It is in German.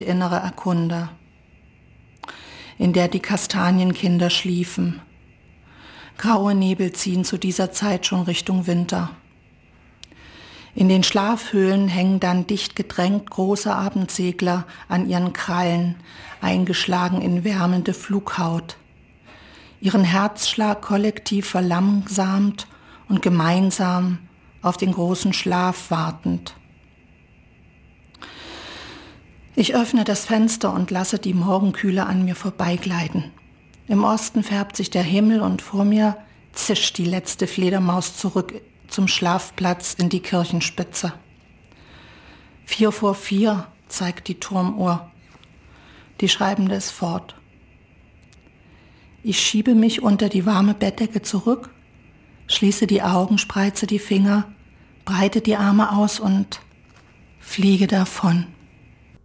innere erkunde, in der die Kastanienkinder schliefen. Graue Nebel ziehen zu dieser Zeit schon Richtung Winter. In den Schlafhöhlen hängen dann dicht gedrängt große Abendsegler an ihren Krallen, eingeschlagen in wärmende Flughaut. Ihren Herzschlag kollektiv verlangsamt und gemeinsam auf den großen Schlaf wartend. Ich öffne das Fenster und lasse die Morgenkühle an mir vorbeigleiten. Im Osten färbt sich der Himmel und vor mir zischt die letzte Fledermaus zurück zum Schlafplatz in die Kirchenspitze. 4:04 zeigt die Turmuhr. Die Schreibende ist fort. Ich schiebe mich unter die warme Bettdecke zurück, schließe die Augen, spreize die Finger, breite die Arme aus und fliege davon.